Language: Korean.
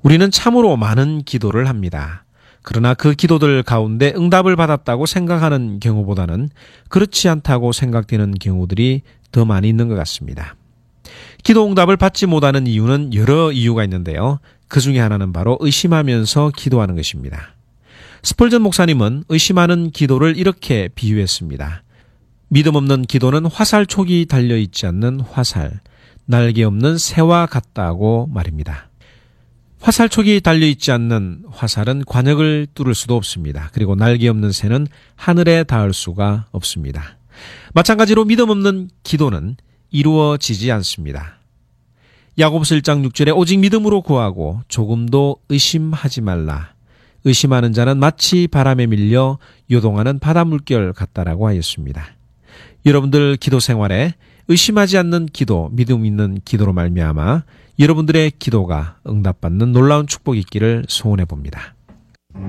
우리는 참으로 많은 기도를 합니다. 그러나 그 기도들 가운데 응답을 받았다고 생각하는 경우보다는 그렇지 않다고 생각되는 경우들이 더 많이 있는 것 같습니다. 기도 응답을 받지 못하는 이유는 여러 이유가 있는데요. 그 중에 하나는 바로 의심하면서 기도하는 것입니다. 스펄전 목사님은 의심하는 기도를 이렇게 비유했습니다. 믿음 없는 기도는 화살촉이 달려있지 않는 화살, 날개 없는 새와 같다고 말입니다. 화살촉이 달려있지 않는 화살은 관역을 뚫을 수도 없습니다. 그리고 날개 없는 새는 하늘에 닿을 수가 없습니다. 마찬가지로 믿음 없는 기도는 이루어지지 않습니다. 야고보서 1장 6절에 오직 믿음으로 구하고 조금도 의심하지 말라. 의심하는 자는 마치 바람에 밀려 요동하는 바다 물결 같다라고 하였습니다. 여러분들 기도 생활에 의심하지 않는 기도, 믿음 있는 기도로 말미암아 여러분들의 기도가 응답받는 놀라운 축복이 있기를 소원해 봅니다.